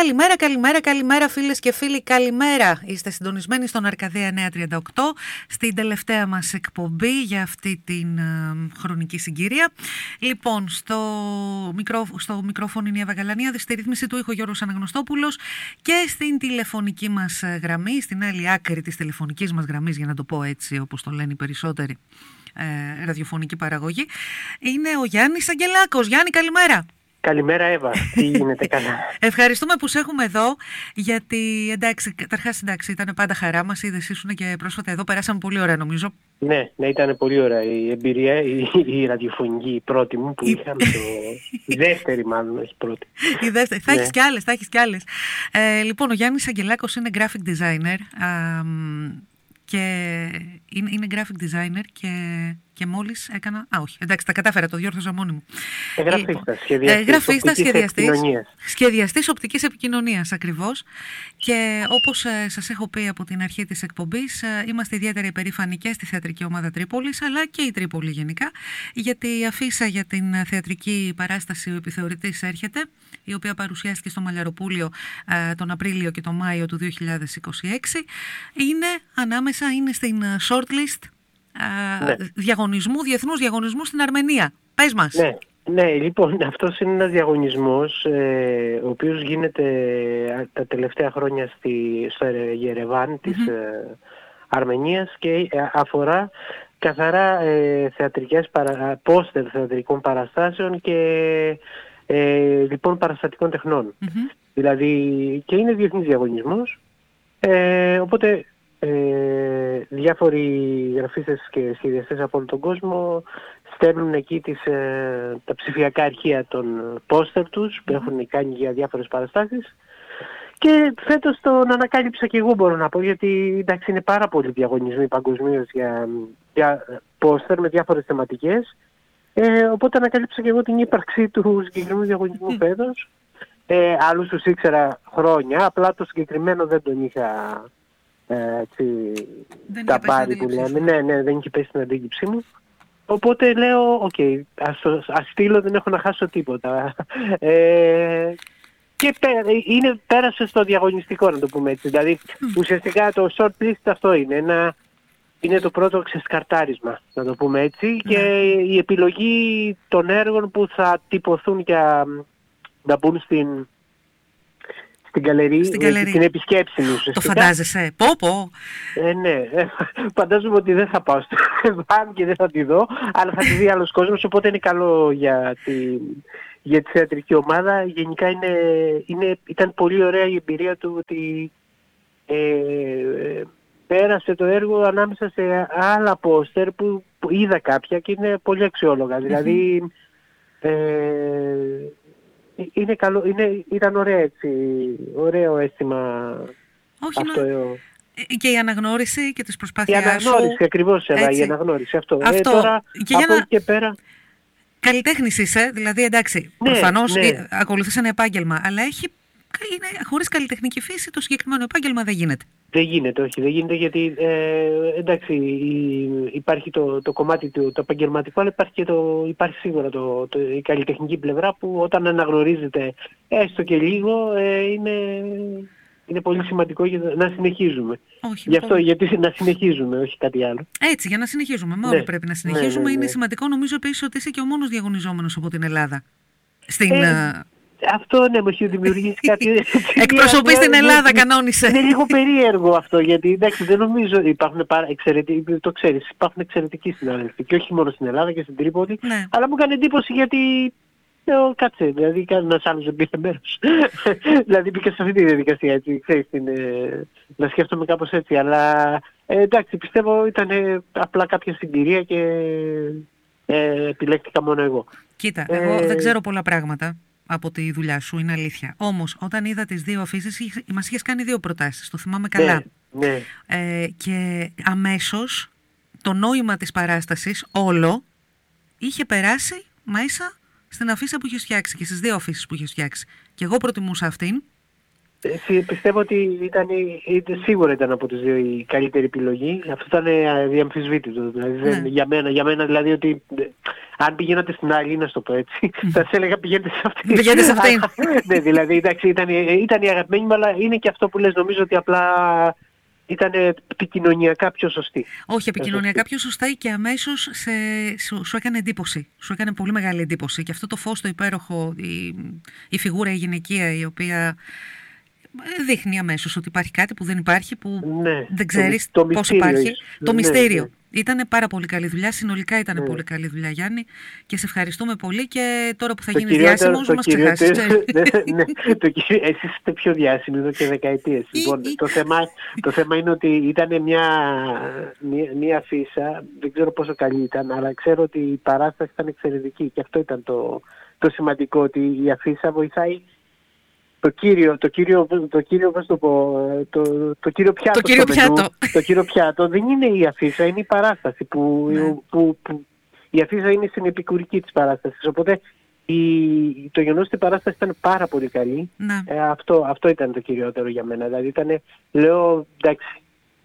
Καλημέρα φίλες και φίλοι, καλημέρα. Είστε συντονισμένοι στον Αρκαδία 938, στην τελευταία μας εκπομπή για αυτή την χρονική συγκυρία. Λοιπόν, στο μικρόφωνο είναι η Εύα Γαλανίαδη, στη ρύθμιση του ήχου Γιώργος Αναγνωστόπουλος και στην τηλεφωνική μας γραμμή, στην άλλη άκρη της τηλεφωνικής μας γραμμής, για να το πω έτσι όπως το λένε οι περισσότεροι ραδιοφωνική παραγωγή, είναι ο Γιάννης Αγγελάκος. Γιάννη, καλημέρα. Καλημέρα Εύα, τι γίνεται καλά? Ευχαριστούμε που σε έχουμε εδώ, γιατί καταρχάς ήταν πάντα χαρά μας, είδες ήσουν και πρόσφατα εδώ, περάσαμε πολύ ωραία νομίζω. Ναι, ήταν πολύ ωραία η εμπειρία, η ραδιοφωνική, η πρώτη μου που είχαμε, η δεύτερη μάλλον, όχι πρώτη. Η δεύτερη, θα έχεις κι άλλες. Λοιπόν, ο Γιάννης Αγγελάκος είναι graphic designer, και είναι graphic designer και μόλις έκανα... όχι, εντάξει, τα κατάφερα, το διόρθωσα μόνη μου. Γραφίστας, σχεδιαστής οπτικής επικοινωνίας, ακριβώς. Και όπως σας έχω πει από την αρχή της εκπομπής, είμαστε ιδιαίτερα υπερήφανοι και στη θεατρική ομάδα Τρίπολης, αλλά και η Τρίπολη γενικά, γιατί η αφίσα για την θεατρική παράσταση «Ο Επιθεωρητής έρχεται», η οποία παρουσιάστηκε στο Μαλλιαροπούλιο τον Απρίλιο και τον Μάιο του 2026, είναι στην shortlist διεθνούς διαγωνισμού στην Αρμενία. Πες μας. Ναι, λοιπόν, αυτός είναι ένας διαγωνισμός ο οποίος γίνεται τα τελευταία χρόνια στο Γερεβάν της Αρμενίας και αφορά καθαρά θεατρικές πόστερ θεατρικών παραστάσεων και λοιπόν παραστατικών τεχνών. Δηλαδή, και είναι διεθνής διαγωνισμός, οπότε διάφοροι γραφίστες και σχεδιαστές από όλο τον κόσμο στέλνουν εκεί τα ψηφιακά αρχεία των πόστερ τους που έχουν κάνει για διάφορες παραστάσεις, και φέτος τον ανακάλυψα και εγώ, μπορώ να πω, γιατί εντάξει είναι πάρα πολλοί διαγωνισμοί παγκοσμίως για πόστερ με διάφορες θεματικές, οπότε ανακάλυψα και εγώ την ύπαρξη του συγκεκριμένου διαγωνισμού φέτος. Άλλους τους ήξερα χρόνια, απλά το συγκεκριμένο δεν τον είχα τα πάρει που λέμε. Ναι, δεν είχε πέσει στην αντίκειψή μου. Οπότε λέω, ας στείλω, δεν έχω να χάσω τίποτα. Και πέρασε στο διαγωνιστικό, να το πούμε έτσι. Δηλαδή, ουσιαστικά το short list αυτό είναι το πρώτο ξεσκαρτάρισμα, να το πούμε έτσι, και η επιλογή των έργων που θα τυπωθούν για να μπουν στην καλερί, στην επισκέψη μου. Το φαντάζεσαι? Πω. Ναι, φαντάζομαι ότι δεν θα πάω στο Βαν και δεν θα τη δω, αλλά θα τη δει άλλος κόσμος, οπότε είναι καλό για τη θεατρική ομάδα. Γενικά ήταν πολύ ωραία η εμπειρία του, ότι πέρασε το έργο ανάμεσα σε άλλα πόστερ που είδα κάποια και είναι πολύ αξιόλογα. Δηλαδή είναι καλό, ήταν ωραία έτσι, ωραίο αίσθημα. Όχι, αυτό. Και η αναγνώριση και τις προσπάθειές σου. Η αναγνώριση, ακριβώς, η αναγνώριση, αυτό. Τώρα, και από εκεί και πέρα... Καλλιτέχνης είσαι, δηλαδή εντάξει, προφανώς ακολουθείς ένα επάγγελμα, αλλά χωρίς καλλιτεχνική φύση το συγκεκριμένο επάγγελμα δεν γίνεται. Δεν γίνεται, γιατί εντάξει, υπάρχει το κομμάτι το επαγγελματικό, αλλά υπάρχει σίγουρα η καλλιτεχνική πλευρά που όταν αναγνωρίζεται έστω και λίγο είναι πολύ σημαντικό για να συνεχίζουμε. Γιατί να συνεχίζουμε, όχι κάτι άλλο. Έτσι, για να συνεχίζουμε. Μόνο πρέπει να συνεχίζουμε. Είναι σημαντικό, νομίζω επίσης, ότι είσαι και ο μόνος διαγωνιζόμενος από την Ελλάδα. Αυτό ναι, μου έχει δημιουργήσει κάτι... Εκπροσωπείς την Ελλάδα, κανόνισε. Είναι λίγο περίεργο αυτό, γιατί εντάξει, δεν νομίζω, υπάρχουν το ξέρεις, υπάρχουν εξαιρετικοί συνάδελφοι, και όχι μόνο στην Ελλάδα και στην Τρίπολη, αλλά μου έκανε εντύπωση γιατί... κάτσε, δηλαδή κανένας άλλος δεν πήρε μέρος. Δηλαδή μπήκα σε αυτή τη διαδικασία, έτσι, ξέρεις, να σκέφτομαι κάπως έτσι, αλλά εντάξει, πιστεύω ήταν απλά κάποια συγκυρία και επιλέχτηκα μόνο εγώ. Κοίτα, εγώ δεν ξέρω πολλά πράγματα από τη δουλειά σου, είναι αλήθεια. Όμως, όταν είδα τις δύο αφήσεις, μας είχες κάνει δύο προτάσεις, το θυμάμαι καλά. Ναι. Και αμέσως το νόημα της παράστασης όλο είχε περάσει μέσα στην αφίσα που είχες φτιάξει και στις δύο αφίσεις που είχες φτιάξει. Και εγώ προτιμούσα αυτήν, Πιστεύω ότι σίγουρα ήταν από τις δύο η καλύτερη επιλογή. Αυτό ήταν διαμφισβήτητο. Δηλαδή, για μένα δηλαδή ότι αν πηγαίνατε στην άλλη, να στο πω έτσι, θα σας έλεγα πηγαίνετε σε αυτή. Πηγαίνετε σε αυτή. Ναι, δηλαδή εντάξει, ήταν η αγαπημένη μου, αλλά είναι και αυτό που λες, νομίζω ότι απλά ήταν επικοινωνιακά πιο σωστή. Όχι, επικοινωνιακά πιο σωστά και αμέσως σου έκανε εντύπωση. Σου έκανε πολύ μεγάλη εντύπωση. Και αυτό το φως το υπέροχο, η φιγούρα η γυναικεία, η οποία δείχνει αμέσως ότι υπάρχει κάτι που δεν υπάρχει, που δεν ξέρεις πώς υπάρχει. Το μυστήριο. Ναι. Ήταν πάρα πολύ καλή δουλειά. Συνολικά ήταν πολύ καλή δουλειά, Γιάννη. Και σε ευχαριστούμε πολύ. Και τώρα που θα γίνεις διάσημος, μας ξεχάσεις. Εσείς είστε πιο διάσημοι εδώ και δεκαετίες. Λοιπόν, το θέμα είναι ότι ήταν μια αφίσα, δεν ξέρω πόσο καλή ήταν, αλλά ξέρω ότι η παράσταση ήταν εξαιρετική. Και αυτό ήταν το σημαντικό, ότι η αφίσα βοηθάει το κύριο πιάτο δεν είναι η αφίσα, είναι η παράσταση που η αφίσα είναι στην επικουρική της παράστασης. Οπότε το γεγονός ότι η παράσταση ήταν πάρα πολύ καλή, αυτό ήταν το κυριότερο για μένα. Δηλαδή λέω εντάξει,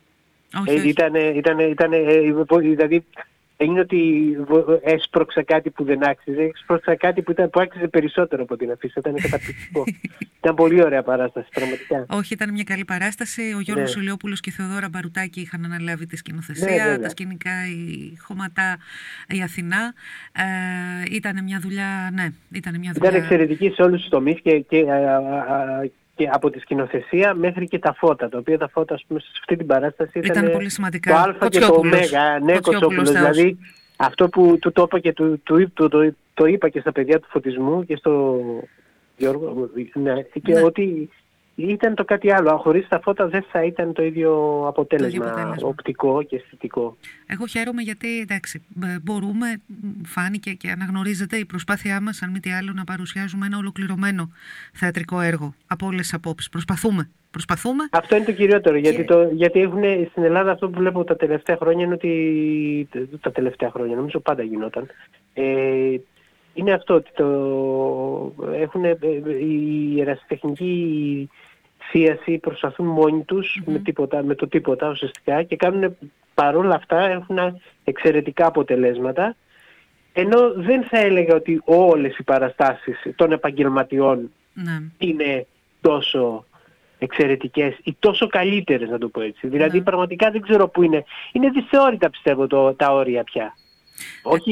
δηλαδή είναι ότι έσπρωξα κάτι που δεν άξιζε, έσπρωξα κάτι που άξιζε περισσότερο από την αφίσα. Ήταν καταπληκτικό. Ήταν πολύ ωραία παράσταση, πραγματικά. Όχι, ήταν μια καλή παράσταση. Ο Γιώργος Ηλιόπουλος και η Θεοδόρα Μπαρουτάκη είχαν αναλάβει τη σκηνοθεσία, τα σκηνικά, η Χωματά, η Αθηνά. Ήταν μια δουλειά, Ήταν εξαιρετική σε όλους τους τομείς και από τη σκηνοθεσία μέχρι και τα φώτα, τα οποία τα φώτα, ας πούμε, σε αυτή την παράσταση ήταν πολύ σημαντικά. Το Α και το Ω. Ναι, Κοτσόπουλος. Δηλαδή, αυτό που του το είπα και το είπα και στα παιδιά του φωτισμού και στο Γιώργο, και ότι ήταν το κάτι άλλο. Χωρίς τα φώτα δεν θα ήταν το ίδιο αποτέλεσμα οπτικό και αισθητικό. Εγώ χαίρομαι γιατί, εντάξει, μπορούμε, φάνηκε και αναγνωρίζεται η προσπάθειά μας, αν μη τι άλλο, να παρουσιάζουμε ένα ολοκληρωμένο θεατρικό έργο από όλες τις απόψεις. Προσπαθούμε. Αυτό είναι το κυριότερο, γιατί έχουν στην Ελλάδα αυτό που βλέπω τα τελευταία χρόνια είναι ότι. Τα τελευταία χρόνια, νομίζω πάντα γινόταν. Είναι αυτό ότι η ερασιτεχνική θίαση προσπαθούν μόνοι τους με το τίποτα ουσιαστικά και κάνουν παρόλα αυτά έχουν εξαιρετικά αποτελέσματα, ενώ δεν θα έλεγα ότι όλες οι παραστάσεις των επαγγελματιών είναι τόσο εξαιρετικές ή τόσο καλύτερες, να το πω έτσι. Δηλαδή πραγματικά δεν ξέρω πού είναι. Είναι δυσθεώρητα, πιστεύω, τα όρια πια. Όχι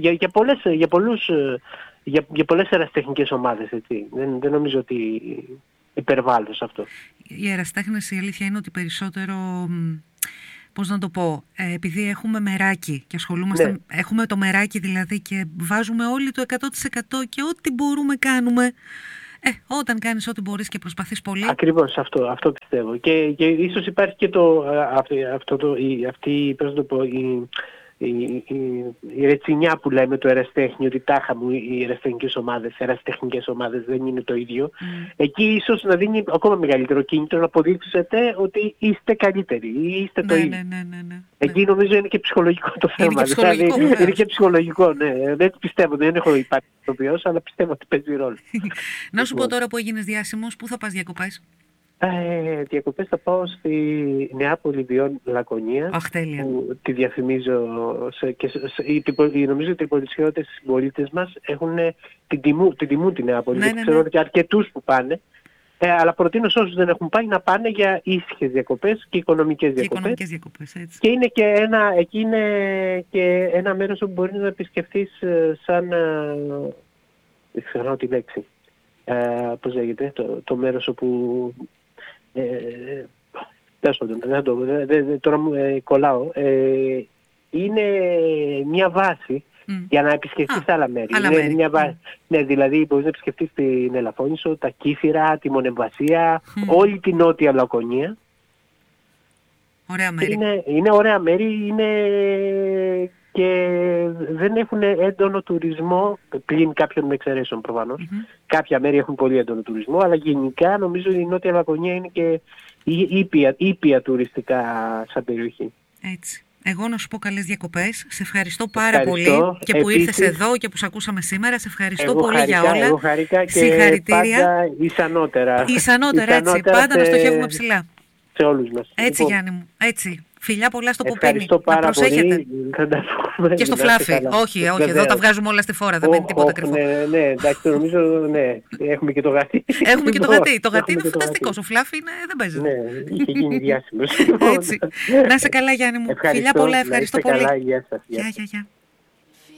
για πολλές ερασιτεχνικές ομάδες, έτσι. Δεν νομίζω ότι υπερβάλλω σε αυτό. Οι ερασιτέχνες, η αλήθεια είναι ότι περισσότερο, πώς να το πω, επειδή έχουμε μεράκι και ασχολούμαστε, έχουμε το μεράκι δηλαδή και βάζουμε όλοι το 100% και ό,τι μπορούμε κάνουμε. Όταν κάνεις ό,τι μπορείς και προσπαθείς πολύ. Ακριβώς αυτό πιστεύω. Και ίσως υπάρχει και η ρετσινιά που λέμε το ερασιτέχνη, ότι τάχα μου οι ερασιτεχνικές ομάδες δεν είναι το ίδιο. Εκεί ίσως να δίνει ακόμα μεγαλύτερο κίνητρο να αποδείξετε ότι είστε καλύτεροι ή είστε το ίδιο. Εκεί νομίζω είναι και ψυχολογικό το θέμα. Είναι και ψυχολογικό, ναι. Δεν πιστεύω, δεν έχω υπάρξει ηθοποιός, αλλά πιστεύω ότι παίζει ρόλο. Να σου πω τώρα που έγινες διάσημος, πού θα πας διακοπές? Διακοπές θα πάω στη Νεάπολη Βιών Λακωνία, που τη διαφημίζω νομίζω ότι οι πολυσιώτες συμπολίτες μας έχουν την τιμούν τη Νεάπολη. Ξέρω ότι αρκετούς που πάνε, αλλά προτείνω σε όσους δεν έχουν πάει να πάνε για ήσυχες διακοπές και οικονομικές διακοπές. Έτσι. Και εκεί είναι και ένα μέρος όπου μπορείς να επισκεφθείς σαν, δεν ξέρω τη λέξη, πώς λέγεται, το μέρος όπου τώρα μου κολλάω. Είναι μια βάση για να επισκεφτείς άλλα μέρη. Ναι, δηλαδή μπορείς να επισκεφτείς την Ελαφώνησο, τα Κύθυρα, τη Μονεμβασία, όλη την Νότια Λακωνία. Ωραία μέρη. Είναι ωραία μέρη, και δεν έχουν έντονο τουρισμό, πλην κάποιων εξαιρέσεων προφανώς. Κάποια μέρη έχουν πολύ έντονο τουρισμό, αλλά γενικά νομίζω η Νότια Λακωνία είναι και ήπια τουριστικά σαν περιοχή. Έτσι. Εγώ να σου πω καλές διακοπές. Σε ευχαριστώ πάρα πολύ και που ήρθες εδώ και που σε ακούσαμε σήμερα. Σε ευχαριστώ πολύ για όλα. Εγώ χαρικά και συγχαρητήρια. πάντα ισανότερα. Ισανότερα, έτσι. Πάντα να στοχεύουμε ψηλά. Σε όλους μας. Έτσι, Γιάννη μου. Έτσι. Φιλιά πολλά στο Ποπίνι. Ευχαριστώ πάρα πολύ. Και στο Φλάφι. Όχι, εδώ τα βγάζουμε όλα στη φόρα. Δεν μένει τίποτα κρυφό. Ναι, εντάξει, νομίζω, ναι. Έχουμε και το γατί. Έχουμε και το γατί. Το γατί είναι φανταστικό. Ο Φλάφι δεν παίζει. Ναι, είχε γίνει διάσημος. Έτσι. Να είσαι καλά, Γιάννη μου. Φιλιά πολλά, ευχαριστώ πολύ. Γεια σας. Γεια.